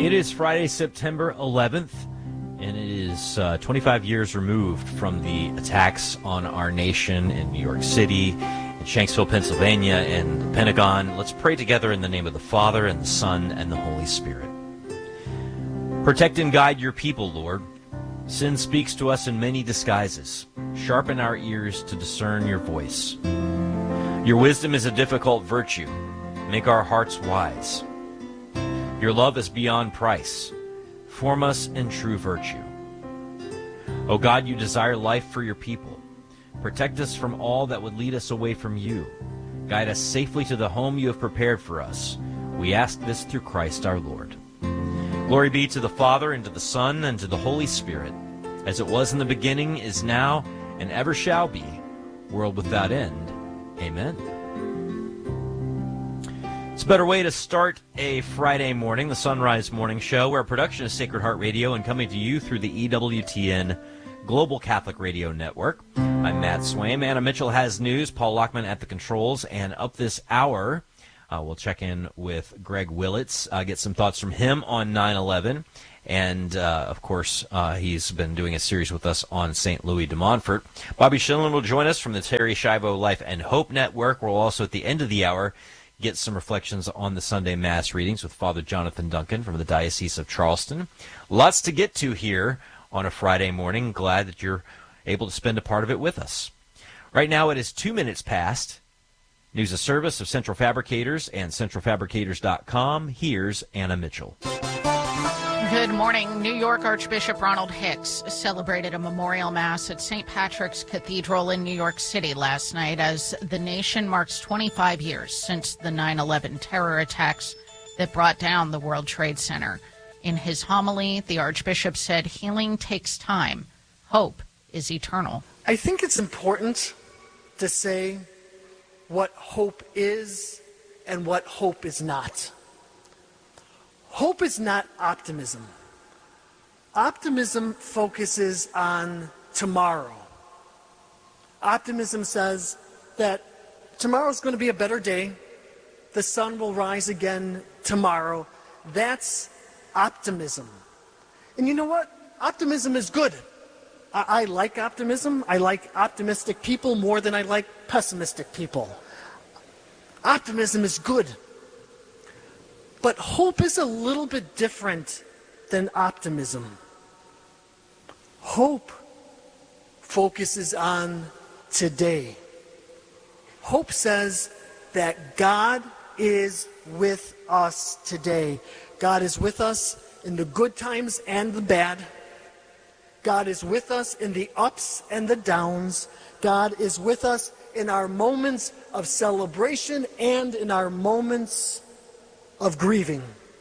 It is Friday, September 11th, and it is 25 years removed from the attacks on our nation in New York City, in Shanksville, Pennsylvania, and the Pentagon. Let's pray together in the name of the Father, and the Son, and the Holy Spirit. Protect and guide your people, Lord. Sin speaks to us in many disguises. Sharpen our ears to discern your voice. Your wisdom is a difficult virtue. Make our hearts wise. Your love is beyond price. Form us in true virtue. O God, you desire life for your people. Protect us from all that would lead us away from you. Guide us safely to the home you have prepared for us. We ask this through Christ our Lord. Glory be to the Father, and to the Son, and to the Holy Spirit, as it was in the beginning, is now, and ever shall be, world without end. Amen. It's a better way to start a Friday morning, the Sunrise Morning Show, where production is Sacred Heart Radio and coming to you through the EWTN Global Catholic Radio Network. I'm Matt Swaim. Anna Mitchell has news. Paul Lockman at the controls. And up this hour, we'll check in with Greg Willits, get some thoughts from him on 9/11. And, of course, he's been doing a series with us on St. Louis de Montfort. Bobby Schillen will join us from the Terry Schiavo Life and Hope Network. We'll also, at the end of the hour, get some reflections on the Sunday Mass readings with Father Jonathan Duncan from the Diocese of Charleston. Lots to get to here on a Friday morning. Glad that you're able to spend a part of it with us. Right now it is 2 minutes past. News of service of Central Fabricators and centralfabricators.com. Here's Anna Mitchell. Good morning. New York Archbishop Ronald Hicks celebrated a memorial mass at St. Patrick's Cathedral in New York City last night as the nation marks 25 years since the 9/11 terror attacks that brought down the World Trade Center. In his homily, the Archbishop said healing takes time. Hope is eternal. I think it's important to say what hope is and what hope is not. Hope is not optimism. Optimism focuses on tomorrow. Optimism says that tomorrow's going to be a better day. The sun will rise again tomorrow. That's optimism. And you know what? Optimism is good. I like optimism. I like optimistic people more than I like pessimistic people. Optimism is good. But hope is a little bit different than optimism. Hope focuses on today. Hope says that God is with us today. God is with us in the good times and the bad. God is with us in the ups and the downs. God is with us in our moments of celebration and in our moments of grieving.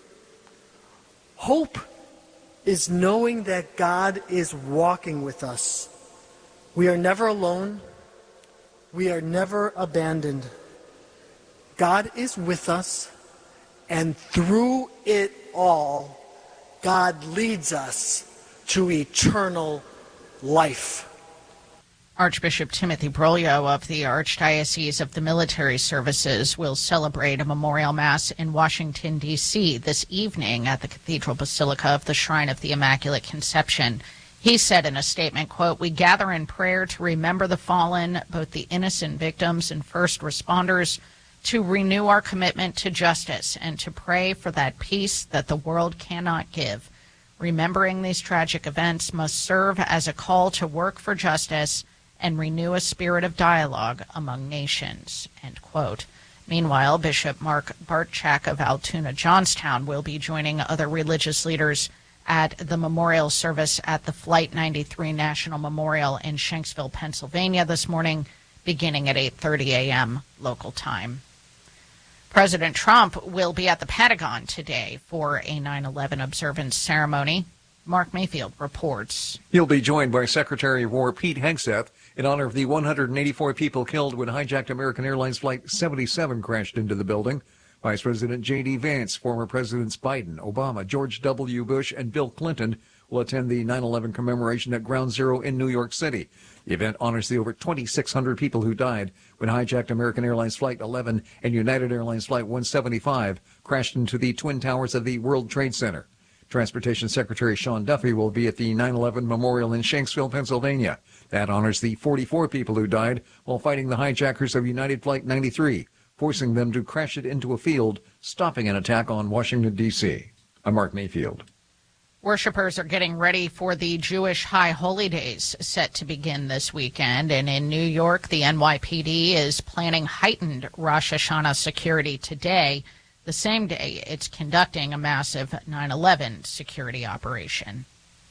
Hope is knowing that God is walking with us. We are never alone. We are never abandoned. God is with us, and through it all, God leads us to eternal life. Archbishop Timothy Broglio of the Archdiocese of the Military Services will celebrate a memorial mass in Washington, D.C. this evening at the Cathedral Basilica of the Shrine of the Immaculate Conception. He said in a statement, quote, "We gather in prayer to remember the fallen, both the innocent victims and first responders, to renew our commitment to justice and to pray for that peace that the world cannot give. Remembering these tragic events must serve as a call to work for justice and renew a spirit of dialogue among nations," end quote. Meanwhile, Bishop Mark Bartchak of Altoona Johnstown will be joining other religious leaders at the memorial service at the Flight 93 National Memorial in Shanksville, Pennsylvania this morning, beginning at 8:30 a.m. local time. President Trump will be at the Pentagon today for a 9/11 observance ceremony. Mark Mayfield reports. He'll be joined by Secretary of War Pete Hegseth in honor of the 184 people killed when hijacked American Airlines Flight 77 crashed into the building. Vice President J.D. Vance, former Presidents Biden, Obama, George W. Bush, and Bill Clinton will attend the 9/11 commemoration at Ground Zero in New York City. The event honors the over 2,600 people who died when hijacked American Airlines Flight 11 and United Airlines Flight 175 crashed into the Twin Towers of the World Trade Center. Transportation Secretary Sean Duffy will be at the 9/11 Memorial in Shanksville, Pennsylvania. That honors the 44 people who died while fighting the hijackers of United Flight 93, forcing them to crash it into a field, stopping an attack on Washington, D.C. I'm Mark Mayfield. Worshippers are getting ready for the Jewish High Holy Days set to begin this weekend. And in New York, the NYPD is planning heightened Rosh Hashanah security today, the same day it's conducting a massive 9/11 security operation.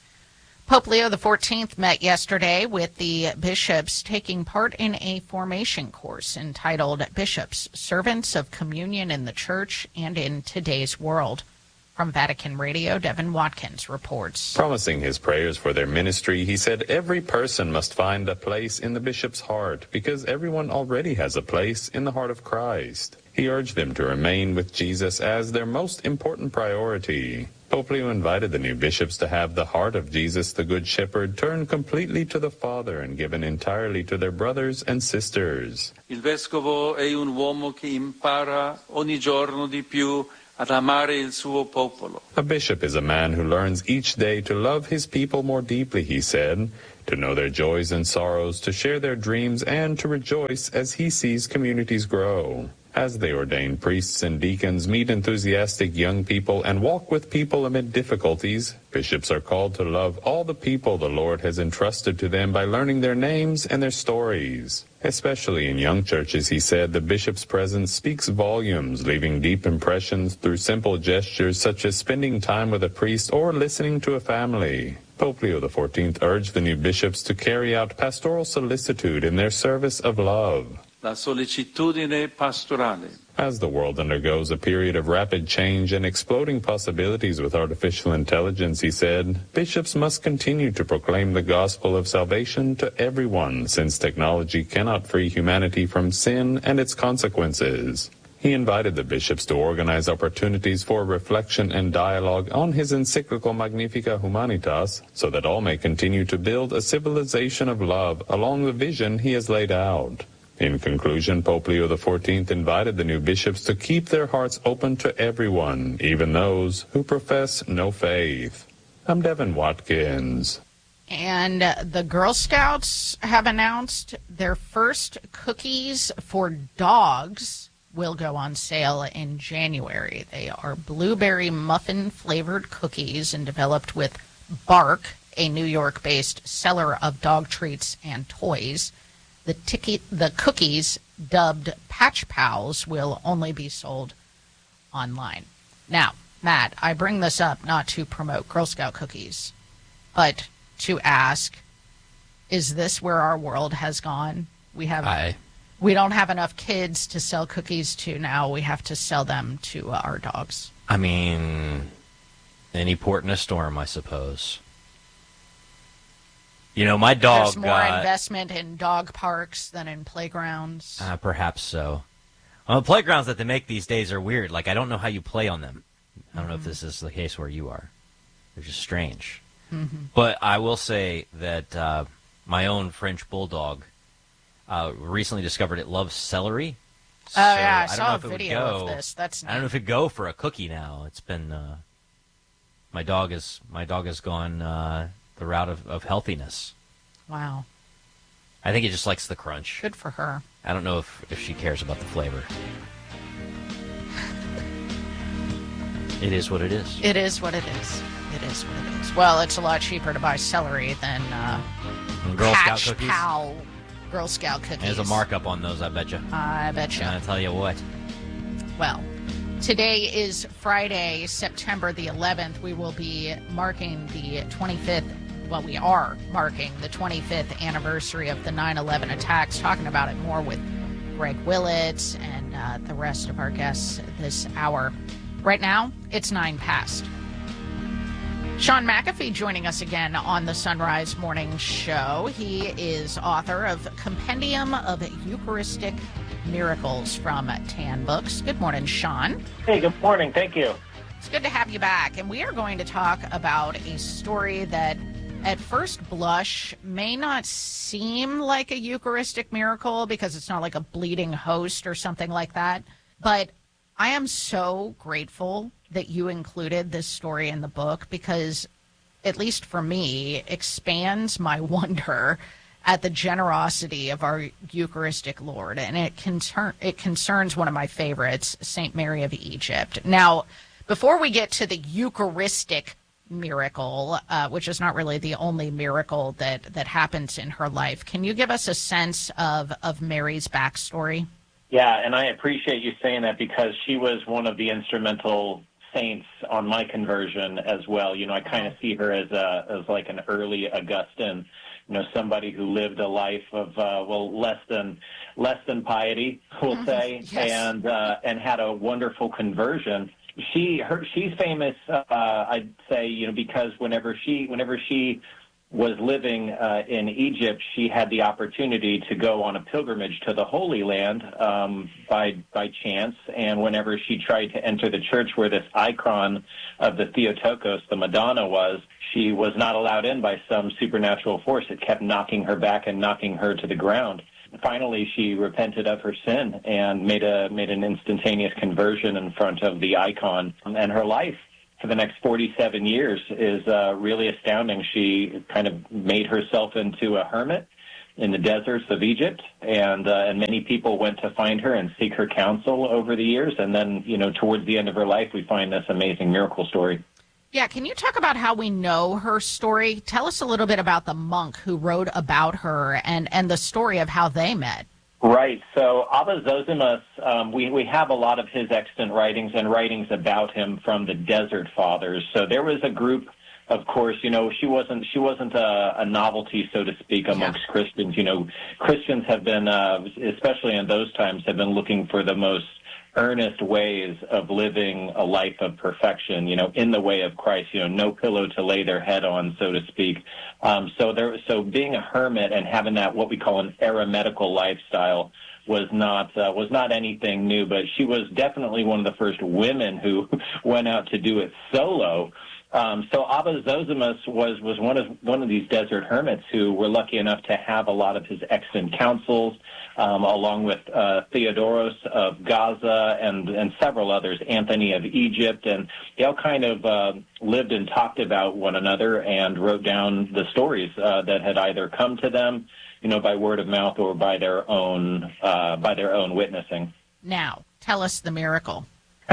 Pope Leo XIV met yesterday with the bishops taking part in a formation course entitled Bishops, Servants of Communion in the Church and in Today's World. From Vatican Radio, Devin Watkins reports. Promising his prayers for their ministry, he said every person must find a place in the bishop's heart because everyone already has a place in the heart of Christ. He urged them to remain with Jesus as their most important priority. Pope Leo invited the new bishops to have the heart of Jesus, the Good Shepherd, turned completely to the Father and given entirely to their brothers and sisters. Il vescovo è un uomo che impara ogni giorno di più ad amare il suo popolo. A bishop is a man who learns each day to love his people more deeply, he said, to know their joys and sorrows, to share their dreams, and to rejoice as he sees communities grow. As they ordain priests and deacons, meet enthusiastic young people, and walk with people amid difficulties, bishops are called to love all the people the Lord has entrusted to them by learning their names and their stories. Especially in young churches, he said, the bishop's presence speaks volumes, leaving deep impressions through simple gestures such as spending time with a priest or listening to a family. Pope Leo XIV urged the new bishops to carry out pastoral solicitude in their service of love. La sollecitudine pastorale. As the world undergoes a period of rapid change and exploding possibilities with artificial intelligence, he said, bishops must continue to proclaim the gospel of salvation to everyone, since technology cannot free humanity from sin and its consequences. He invited the bishops to organize opportunities for reflection and dialogue on his encyclical Magnificat Humanitas, so that all may continue to build a civilization of love along the vision he has laid out. In conclusion, Pope Leo XIV invited the new bishops to keep their hearts open to everyone, even those who profess no faith. I'm Devin Watkins. And the Girl Scouts have announced their first cookies for dogs will go on sale in January. They are blueberry muffin-flavored cookies and developed with Bark, a New York-based seller of dog treats and toys. The cookies, dubbed Patch Pals, will only be sold online. Now, Matt, I bring this up not to promote Girl Scout cookies, but to ask, is this where our world has gone? We don't have enough kids to sell cookies to now. We have to sell them to our dogs. I mean, any port in a storm, I suppose. You know, my dog There's more investment in dog parks than in playgrounds. Perhaps so. Well, the playgrounds that they make these days are weird. Like, I don't know how you play on them. I don't know if this is the case where you are. They're just strange. Mm-hmm. But I will say that my own French bulldog recently discovered it loves celery. So I saw a video of this. That's neat. I don't know if it'd go for a cookie now. It's been my dog has gone the route of healthiness. Wow. I think it just likes the crunch. Good for her. I don't know if she cares about the flavor. It is what it is. It is what it is. It is what it is. Well, it's a lot cheaper to buy celery than Girl Scout Patch cookies. Pal Girl Scout cookies. There's a markup on those, I bet you. I bet you. I'll tell you what. Well, today is Friday, September the 11th. We will be marking the 25th. Well, we are marking the 25th anniversary of the 9/11 attacks. Talking about it more with Greg Willits and the rest of our guests this hour. Right now, it's 9 past. Sean McAfee joining us again on the Sunrise Morning Show. He is author of Compendium of Eucharistic Miracles from Tan Books. Good morning, Sean. Hey, good morning. Thank you. It's good to have you back. And we are going to talk about a story that at first blush may not seem like a Eucharistic miracle because it's not like a bleeding host or something like that. But I am so grateful that you included this story in the book because, at least for me, expands my wonder at the generosity of our Eucharistic Lord. And it concerns one of my favorites, St. Mary of Egypt. Now, before we get to the Eucharistic miracle, which is not really the only miracle that happens in her life, can you give us a sense of Mary's backstory? Yeah, and I appreciate you saying that because she was one of the instrumental saints on my conversion as well. You know, I kind of see her as like an early Augustine, you know, somebody who lived a life of less than piety, we'll say, Yes. and had a wonderful conversion. She's famous, I'd say, you know, because whenever she was living in Egypt, she had the opportunity to go on a pilgrimage to the Holy Land by chance. And whenever she tried to enter the church where this icon of the Theotokos, the Madonna, was, she was not allowed in by some supernatural force. It kept knocking her back and knocking her to the ground. Finally, she repented of her sin and made an instantaneous conversion in front of the icon, and her life for the next 47 years is really astounding. She kind of made herself into a hermit in the deserts of Egypt, and many people went to find her and seek her counsel over the years. And then, you know, towards the end of her life, we find this amazing miracle story. Yeah, can you talk about how we know her story? Tell us a little bit about the monk who wrote about her and the story of how they met. Right. So Abba Zosimus, we have a lot of his extant writings and writings about him from the Desert Fathers. So there was a group, of course, you know, she wasn't a novelty, so to speak, amongst Christians. You know, Christians have been, especially in those times, have been looking for the most earnest ways of living a life of perfection, you know, in the way of Christ, you know, no pillow to lay their head on, so to speak. So being a hermit and having that, what we call an eremitical lifestyle, was not anything new, but she was definitely one of the first women who went out to do it solo. So Abba Zosimus was one of these desert hermits who were lucky enough to have a lot of his extant counsels, along with Theodoros of Gaza and several others, Anthony of Egypt, and they all kind of lived and talked about one another and wrote down the stories that had either come to them, you know, by word of mouth or by their own witnessing. Now, tell us the miracle.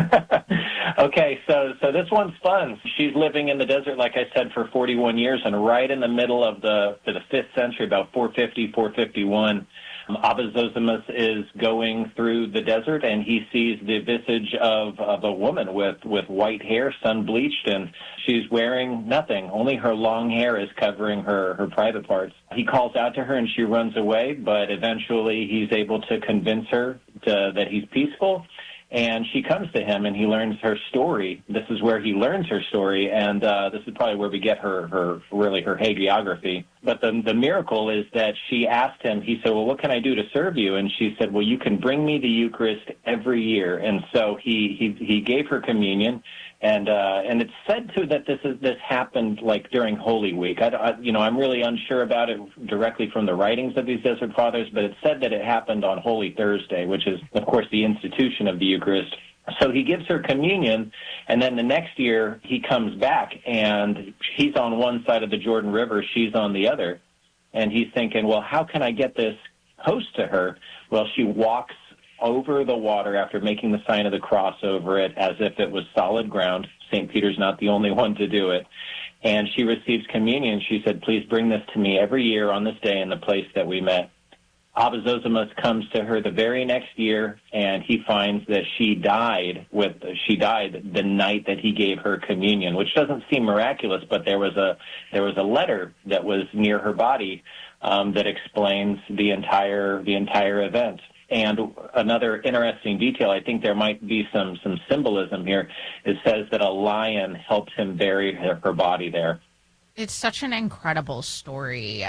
Okay, so this one's fun. She's living in the desert, like I said, for 41 years, and right in the middle of the 5th century, about 450, 451, Abba Zosimus is going through the desert, and he sees the visage of a woman with white hair, sun-bleached, and she's wearing nothing. Only her long hair is covering her private parts. He calls out to her, and she runs away, but eventually he's able to convince her that he's peaceful. And she comes to him, and he learns her story. This is where he learns her story, and this is probably where we get her hagiography. But the miracle is that she asked him, he said, well, what can I do to serve you? And she said, well, you can bring me the Eucharist every year. And so he gave her communion, and it's said, too, that this happened, like, during Holy Week. I'm really unsure about it directly from the writings of these Desert Fathers, but it's said that it happened on Holy Thursday, which is, of course, the institution of the Eucharist. So he gives her communion, and then the next year he comes back, and he's on one side of the Jordan River, she's on the other. And he's thinking, well, how can I get this host to her? Well, she walks over the water after making the sign of the cross over it as if it was solid ground. St. Peter's not the only one to do it. And she receives communion. She said, please bring this to me every year on this day in the place that we met. Abba Zosimus comes to her the very next year, and he finds that she died the night that he gave her communion, which doesn't seem miraculous, but there was a letter that was near her body that explains the entire event. And another interesting detail, I think there might be some symbolism here. It says that a lion helped him bury her body there. It's such an incredible story.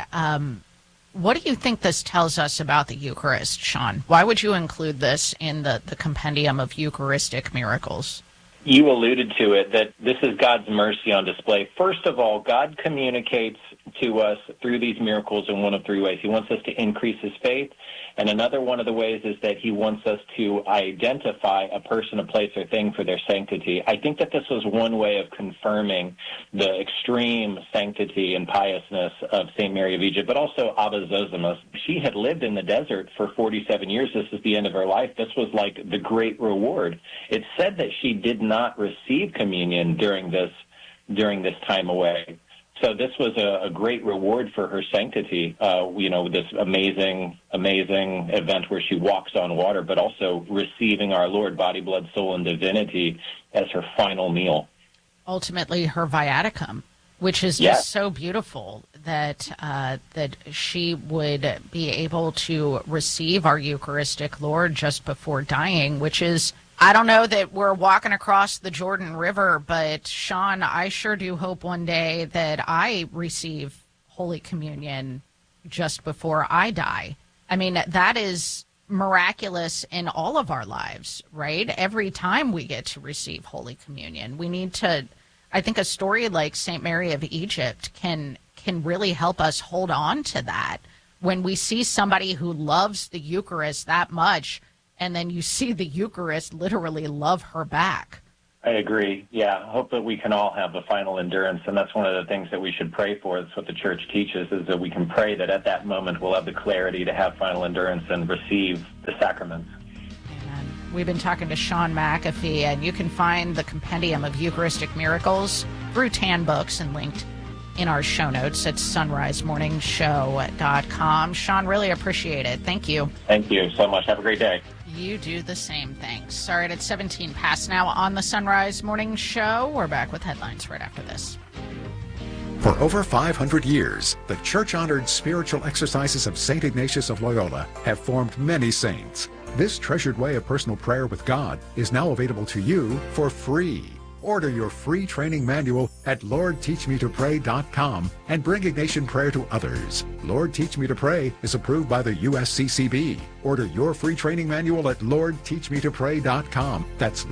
What do you think this tells us about the Eucharist, Sean? Why would you include this in the compendium of Eucharistic miracles? You alluded to it, that this is God's mercy on display. First of all, God communicates to us through these miracles in one of three ways. He wants us to increase his faith, and another one of the ways is that he wants us to identify a person, a place, or thing for their sanctity. I think that this was one way of confirming the extreme sanctity and piousness of St. Mary of Egypt, but also Abba Zosimus. She had lived in the desert for 47 years. This is the end of her life. This was like the great reward. It's said that she did not receive communion during this time away. So this was a great reward for her sanctity, this amazing event where she walks on water, but also receiving our Lord, body, blood, soul, and divinity as her final meal. Ultimately, her viaticum, which is just so beautiful that she would be able to receive our Eucharistic Lord just before dying, which is, I don't know that we're walking across the Jordan River, but Sean, I sure do hope one day that I receive Holy Communion just before I die. I mean, that is miraculous in all of our lives, right? Every time we get to receive Holy Communion, we need to, I think a story like St. Mary of Egypt can really help us hold on to that. When we see somebody who loves the Eucharist that much, and then you see the Eucharist literally love her back. I agree. Yeah, I hope that we can all have the final endurance, and that's one of the things that we should pray for. That's what the Church teaches, is that we can pray that at that moment we'll have the clarity to have final endurance and receive the sacraments. Amen. We've been talking to Sean McAfee, and you can find the Compendium of Eucharistic Miracles through Tan Books and linked in our show notes at sunrisemorningshow.com. Sean, really appreciate it. Thank you. Thank you so much. Have a great day. You do the same. Thanks. All right, it's 17 past now on the Sunrise Morning Show. We're back with headlines right after this. For over 500 years, the church-honored spiritual exercises of St. Ignatius of Loyola have formed many saints. This treasured way of personal prayer with God is now available to you for free. Order your free training manual at LordTeachMeToPray.com and bring Ignatian prayer to others. Lord Teach Me to Pray is approved by the USCCB. Order your free training manual at LordTeachMeToPray.com. That's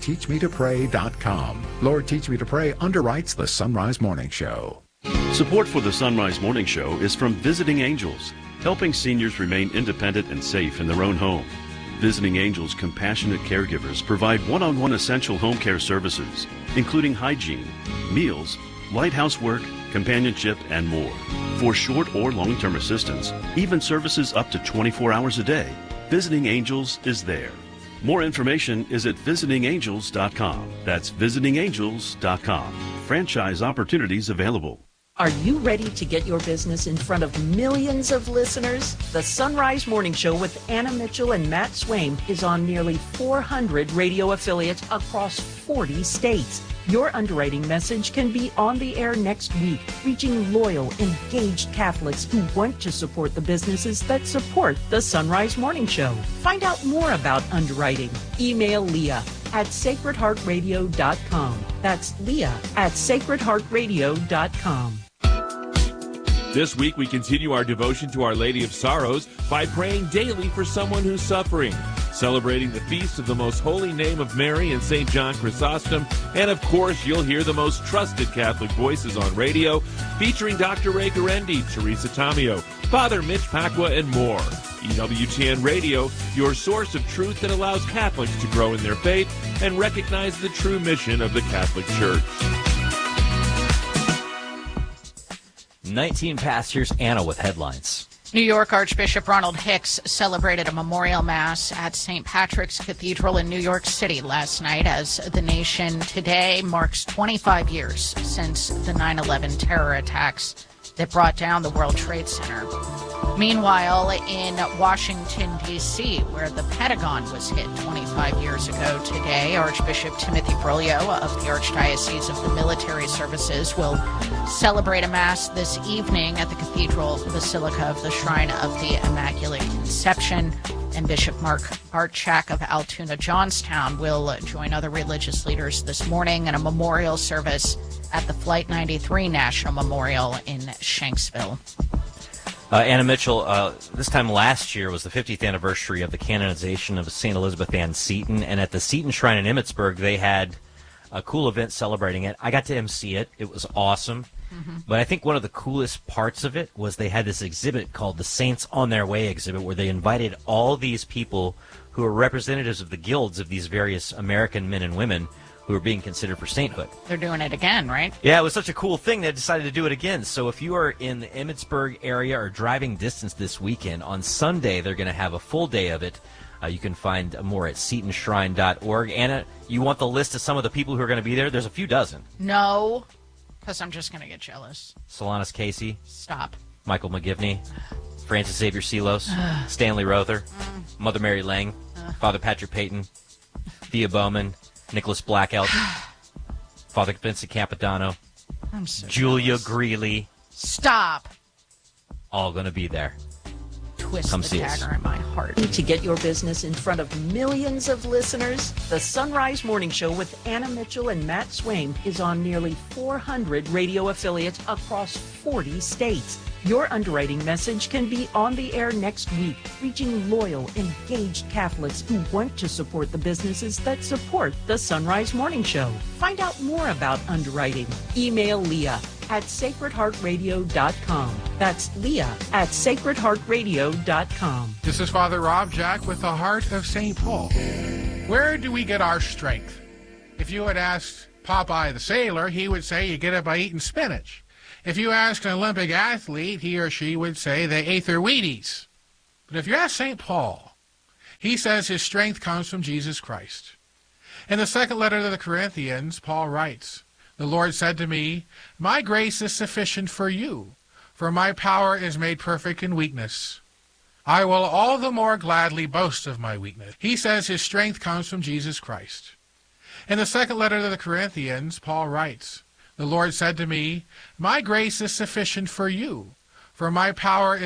LordTeachMeToPray.com. Lord Teach Me to Pray underwrites the Sunrise Morning Show. Support for the Sunrise Morning Show is from Visiting Angels, helping seniors remain independent and safe in their own home. Visiting Angels compassionate caregivers provide one-on-one essential home care services, including hygiene, meals, light housework, companionship, and more. For short or long-term assistance, even services up to 24 hours a day, Visiting Angels is there. More information is at visitingangels.com. That's visitingangels.com. Franchise opportunities available. Are you ready to get your business in front of millions of listeners? The Sunrise Morning Show with Anna Mitchell and Matt Swaim is on nearly 400 radio affiliates across 40 states. Your underwriting message can be on the air next week, reaching loyal, engaged Catholics who want to support the businesses that support the Sunrise Morning Show. Find out more about underwriting. Email Leah at sacredheartradio.com. That's Leah at sacredheartradio.com. This week, we continue our devotion to Our Lady of Sorrows by praying daily for someone who's suffering, celebrating the feast of the most holy name of Mary and St. John Chrysostom, and of course, you'll hear the most trusted Catholic voices on radio, featuring Dr. Ray Guarendi, Teresa Tomeo, Father Mitch Pacwa, and more. EWTN Radio, your source of truth that allows Catholics to grow in their faith and recognize the true mission of the Catholic Church. 19 past, here's Anna with headlines. New York Archbishop Ronald Hicks celebrated a memorial mass at St. Patrick's Cathedral in New York City last night as the nation today marks 25 years since the 9/11 terror attacks that brought down the World Trade Center. Meanwhile, in Washington, D.C., where the Pentagon was hit 25 years ago today, Archbishop Timothy Broglio of the Archdiocese of the Military Services will celebrate a Mass this evening at the Cathedral Basilica of the Shrine of the Immaculate Conception. And Bishop Mark Bartchak of Altoona Johnstown will join other religious leaders this morning in a memorial service at the Flight 93 National Memorial in Shanksville. Anna Mitchell, this time last year was the 50th anniversary of the canonization of St. Elizabeth Ann Seton, and at the Seton Shrine in Emmitsburg, they had a cool event celebrating it. I got to MC it. It was awesome. But I think one of the coolest parts of it was they had this exhibit called the Saints on Their Way exhibit, where they invited all these people who are representatives of the guilds of these various American men and women who are being considered for sainthood. They're doing it again, right? Yeah, it was such a cool thing they decided to do it again. So if you are in the Emmitsburg area or driving distance this weekend, on Sunday they're going to have a full day of it. You can find more at SeatonShrine.org. Anna, you want the list of some of the people who are going to be there? There's a few dozen. No, because I'm just going to get jealous. Solanus Casey. Stop. Michael McGivney. Francis Xavier Sealos. Stanley Rother. Mother Mary Lang. Father Patrick Payton. Thea Bowman. Nicholas Blackout. Father Vincent Capodanno. I'm so Julia jealous. Greeley. Stop. All going to be there. Twist Come the see us. dagger in my heart. To get your business in front of millions of listeners, the Sunrise Morning Show with Anna Mitchell and Matt Swaim is on nearly 400 radio affiliates across 40 states. Your underwriting message can be on the air next week, reaching loyal, engaged Catholics who want to support the businesses that support the Sunrise Morning Show. Find out more about underwriting. Email Leah at sacredheartradio.com. That's Leah at sacredheartradio.com. This is Father Rob Jack with the Heart of St. Paul. Where do we get our strength? If you had asked Popeye the sailor, he would say you get it by eating spinach. If you ask an Olympic athlete, he or she would say they ate their Wheaties. But if you ask St. Paul, he says his strength comes from Jesus Christ. In the second letter to the Corinthians, Paul writes, "The Lord said to me, my grace is sufficient for you, for my power is made perfect in weakness. I will all the more gladly boast of my weakness." He says his strength comes from Jesus Christ. In the second letter to the Corinthians, Paul writes, "The Lord said to me, my grace is sufficient for you, for my power is